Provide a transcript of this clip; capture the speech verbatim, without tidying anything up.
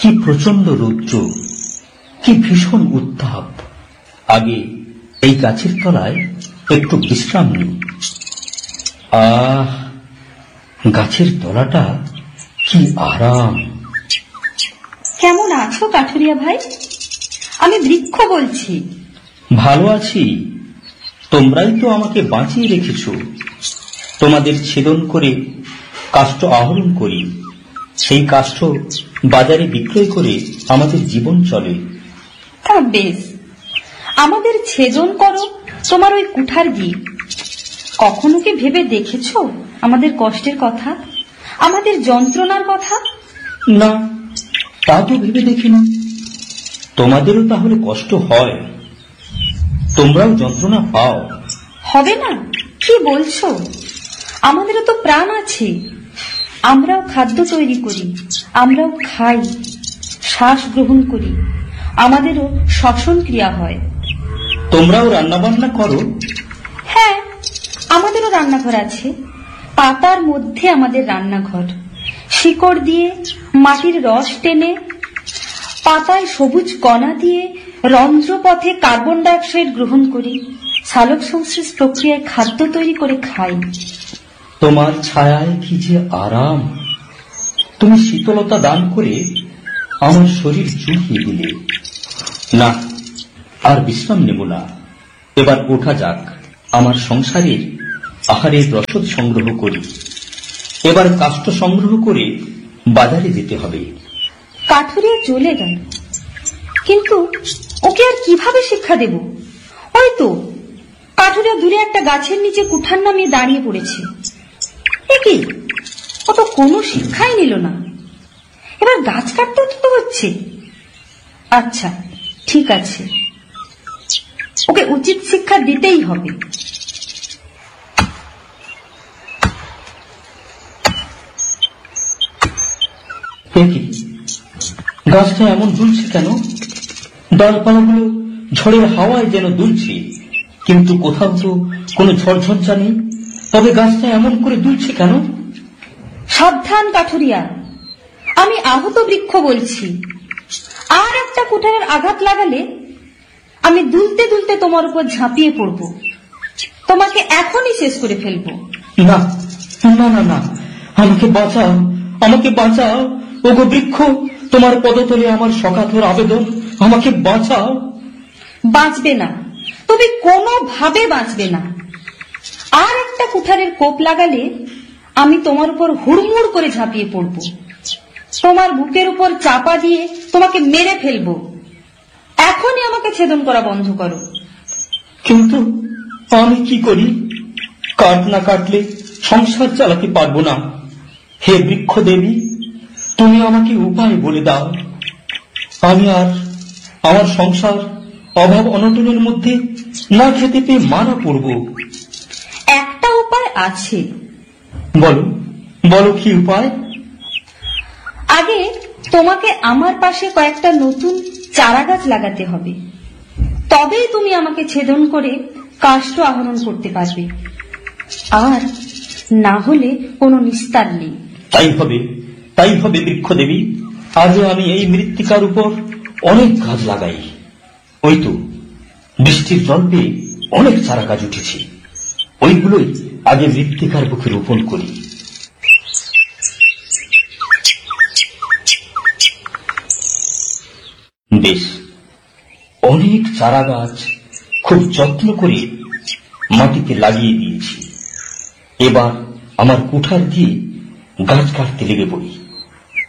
কি প্রচন্ড রৌদ্র, কি ভীষণ উত্তাপ। আগে এই গাছের তলায় একটু বিশ্রাম নিই। আহ, গাছের তলাটা কি আরাম। কেমন আছো কাঠুরিয়া ভাই? আমি বৃক্ষ বলছি। ভালো আছি, তোমরাই তো আমাকে বাঁচিয়ে রেখেছ। তোমাদের ছেদন করে কাষ্ঠ আহরণ করি, সেই কাষ্ঠ বাজারে বিক্রয় করে আমাদের জীবন চলে। তা বেশ, আমাদের ছেদন করো তোমার ওই কুঠার গিয়ে। কখনো কি ভেবে দেখেছ আমাদের কষ্টের কথা, আমাদের যন্ত্রণার কথা? না, তা তো ভেবে দেখিনি। তোমাদেরও তাহলে কষ্ট হয়, তোমরাও যন্ত্রণা পাও? হবে না, কি বলছো? আমাদেরও তো প্রাণ আছে, আমরাও খাদ্য তৈরি করি, আমরাও খাই, শ্বাস গ্রহণ করি, আমাদেরও শ্বসন ক্রিয়া হয়। তোমরাও রান্না বান্না করো? হ্যাঁ, আমাদেরও রান্নাঘর আছে। পাতার মধ্যে আমাদের রান্নাঘর। শিকড় দিয়ে মাটির রস টেনে, পাতায় সবুজ কণা দিয়ে রন্ধ্রপথে কার্বন ডাই অক্সাইড গ্রহণ করি, সালোক সংশ্লেষ প্রক্রিয়ায় খাদ্য তৈরি করে খাই। তোমার ছায়ায় কি যে আরাম। তুমি শীতলতা দান করে আমার শরীর জুড়িয়ে দিলে। না, আর বিশ্রাম নেব না, এবার ওঠা যাক। আমার সংসারের আহারের রসদ সংগ্রহ করি। এবার কাষ্ঠ সংগ্রহ করে বাজারে যেতে হবে। কাঠুরিয়া চলে গেল, কিন্তু ওকে আর কিভাবে শিক্ষা দেব? ওই তো কাঠুরিয়া দূরে একটা গাছের নিচে কুঠার নামিয়ে দাঁড়িয়ে পড়েছে। কি, ও তো কোনো শিক্ষাই নিল না। এবার গাছ কাটতে তো হচ্ছে। আচ্ছা, ঠিক আছে, ওকে উচিত শিক্ষা দিতেই হবে। গাছটা এমন দুলছে কেন? ডালপালাগুলো ঝড়ের হাওয়ায় যেন দুলছে, কিন্তু কোথাও তো কোনো ঝড়ঝঞ্ঝা নেই। তবে গাছটা এমন করে দুলছে কেন? সাবধান কাঠুরিয়া, আমি আহত বৃক্ষ বলছি। আর একটা কুঠারের আঘাত লাগালে আমি দুলতে দুলতে তোমার উপর ঝাঁপিয়ে পড়ব, তোমাকে এখনই শেষ করে ফেলব। না না না না, আমাকে বাঁচাও, আমাকে বাঁচাও। ওগো বৃক্ষ, তোমার পদতলে আমার সকাতর আবেদন, আমাকে বাঁচাও। বাঁচবে না, তুমি কোনোভাবে বাঁচবে না। আর একটা কুঠারের কোপ লাগালে আমি তোমার উপর হুড়মুড় করে ঝাঁপিয়ে পড়ব, তোমার বুকের উপর চাপা দিয়ে তোমাকে মেরে ফেলব। এখনই আমাকে ছেদন করা বন্ধ করো। কিন্তু আমি কি করি? কাঠ না কাটলে সংসার চালাতে পারবো না। হে বৃক্ষ দেবী, তুমি আমাকে উপায় বলে দাও। আমি আর আমার সংসার অভাব অনটনের মধ্যে না খেতে পেয়ে মারা পড়ব। একটা উপায় আছে। বলো, বলো কি উপায়? আগে তোমাকে আমার পাশে কয়েকটা নতুন চারা গাছ লাগাতে হবে, তবেই তুমি আমাকে ছেদন করে কাষ্ঠ আহরণ করতে পারবে। আর না হলে কোনো নিস্তার নেই। তাই হবে, তাই হবে বৃক্ষ দেবী। আজও আমি এই মৃত্তিকার উপর অনেক গাছ লাগাই। ওই তো বৃষ্টির জল পেয়ে অনেক চারা গাছ উঠেছে, ওইগুলোই আগে মৃত্তিকার বুকে রোপণ করি। বেশ, অনেক চারা গাছ খুব যত্ন করে মাটিতে লাগিয়ে দিয়েছি। এবার আমার কুঠার দিয়ে গাছ কাটতে লেগে পড়ি।